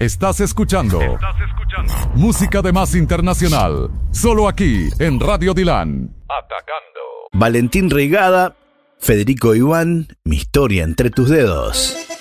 Estás escuchando música de más internacional, solo aquí en Radio Dilan. Valentín Reigada, Federico Iván, Mi historia entre tus dedos.